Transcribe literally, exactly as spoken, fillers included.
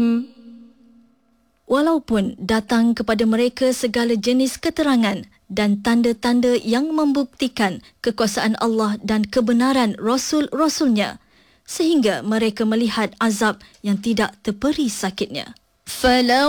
Walaupun datang kepada mereka segala jenis keterangan dan tanda-tanda yang membuktikan kekuasaan Allah dan kebenaran Rasul-Rasulnya, sehingga mereka melihat azab yang tidak terperi sakitnya. فلو